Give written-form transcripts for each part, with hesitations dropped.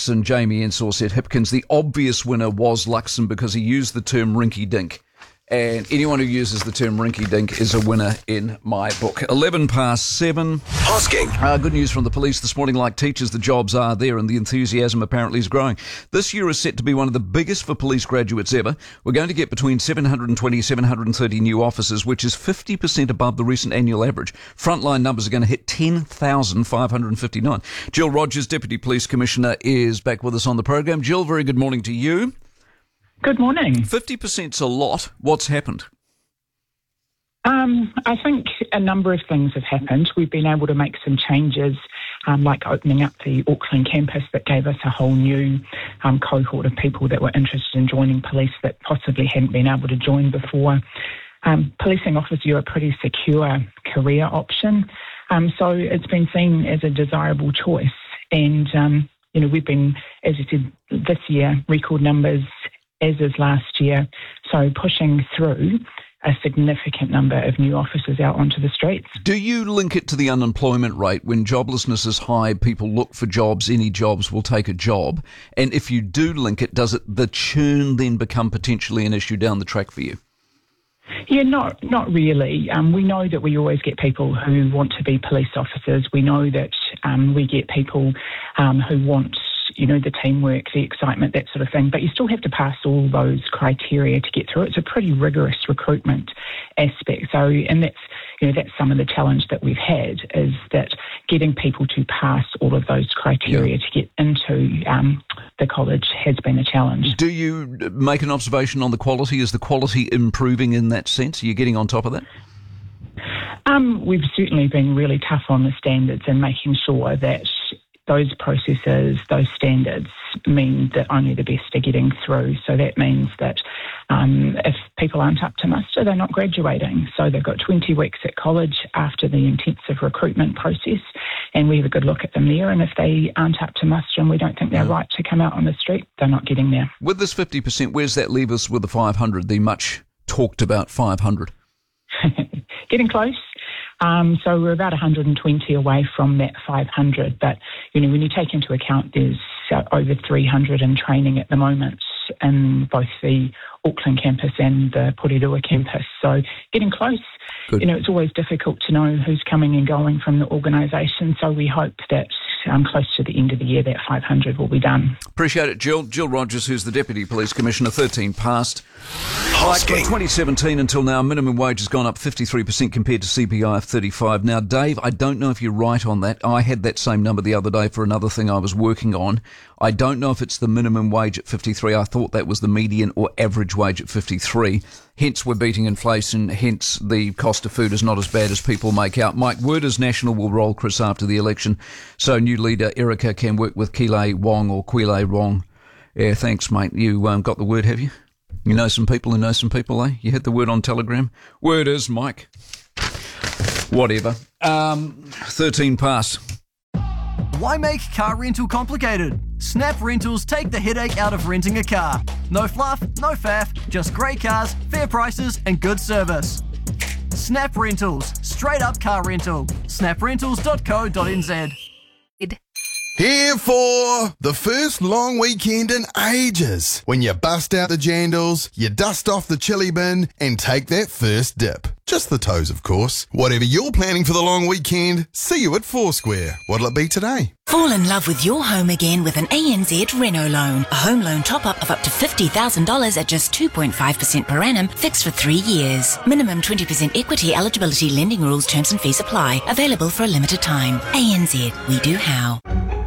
Luxon. Jamie Ensor said Hipkins. The obvious winner was Luxon because he used the term rinky-dink. And anyone who uses the term rinky-dink is a winner in my book. 7:11. Hosking. Good news from the police this morning. Like teachers, the jobs are there and the enthusiasm apparently is growing. This year is set to be one of the biggest for police graduates ever. We're going to get between 720 and 730 new officers, which is 50% above the recent annual average. Frontline numbers are going to hit 10,559. Jill Rogers, Deputy Police Commissioner, is back with us on the program. Jill, very good morning to you. Good morning. 50%'s a lot. What's happened? I think a number of things have happened. We've been able to make some changes, like opening up the Auckland campus that gave us a whole new cohort of people that were interested in joining police that possibly hadn't been able to join before. Policing offers you a pretty secure career option, so it's been seen as a desirable choice. And, we've been, as you said, this year, record numbers, as is last year, so pushing through a significant number of new officers out onto the streets. Do you link it to the unemployment rate? When joblessness is high, people look for jobs, any jobs will take a job. And if you do link it, does the churn then become potentially an issue down the track for you? Yeah, not really. We know that we always get people who want to be police officers. We know that we get people who want the teamwork, the excitement, that sort of thing. But you still have to pass all those criteria to get through. It's a pretty rigorous recruitment aspect. So, and that's some of the challenge that we've had, is that getting people to pass all of those criteria to get into the college has been a challenge. Do you make an observation on the quality? Is the quality improving in that sense? Are you getting on top of that? We've certainly been really tough on the standards and making sure that those processes, those standards mean that only the best are getting through. So that means that if people aren't up to muster, they're not graduating. So they've got 20 weeks at college after the intensive recruitment process, and we have a good look at them there. And if they aren't up to muster and we don't think they're right to come out on the street, they're not getting there. With this 50%, where's that leave us with the 500, the much talked about 500? Getting close. So we're about 120 away from that 500. But, when you take into account there's over 300 in training at the moment in both the Auckland campus and the Porirua campus. So getting close. Good. It's always difficult to know who's coming and going from the organisation. So we hope that close to the end of the year, that 500 will be done. Appreciate it, Jill. Jill Rogers, who's the Deputy Police Commissioner, 13 past. Like from 2017 until now, minimum wage has gone up 53% compared to CPI of 35. Now, Dave, I don't know if you're right on that. I had that same number the other day for another thing I was working on. I don't know if it's the minimum wage at 53. I thought that was the median or average wage at 53. Hence, we're beating inflation. Hence, the cost of food is not as bad as people make out. Mike Werders National will roll, Chris, after the election. So new leader Erica can work with Quile Wong or Quile Wong. Yeah, thanks, mate. You got the word, have you? You know some people who know some people, eh? You had the word on Telegram. Werders, Mike. Whatever. 13 past. Why make car rental complicated? Snap Rentals take the headache out of renting a car. No fluff, no faff, just great cars, fair prices and good service. Snap Rentals, straight up car rental. snaprentals.co.nz. Here for the first long weekend in ages. When you bust out the jandals, you dust off the chili bin and take that first dip. Just the toes, of course. Whatever you're planning for the long weekend, see you at Foursquare. What'll it be today? Fall in love with your home again with an ANZ Reno loan. A home loan top-up of up to $50,000 at just 2.5% per annum, fixed for 3 years. Minimum 20% equity eligibility, lending rules, terms and fees apply. Available for a limited time. ANZ, we do how.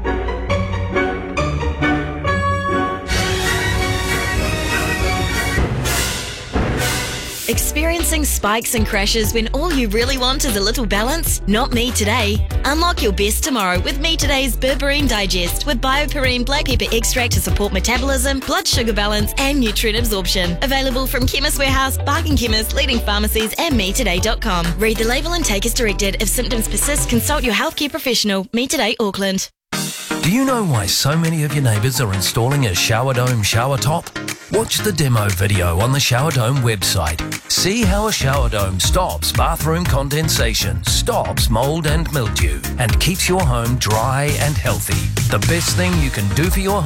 Experiencing spikes and crashes when all you really want is a little balance? Not me today. Unlock your best tomorrow with Me Today's Berberine Digest with BioPerine black pepper extract to support metabolism, blood sugar balance and nutrient absorption. Available from Chemist Warehouse, Bargain Chemist, leading pharmacies and metoday.com. Read the label and take as directed. If symptoms persist, consult your healthcare professional. Me Today Auckland. Do you know why so many of your neighbours are installing a Shower Dome shower top? Watch the demo video on the Shower Dome website. See how a shower dome stops bathroom condensation, stops mould and mildew, and keeps your home dry and healthy. The best thing you can do for your home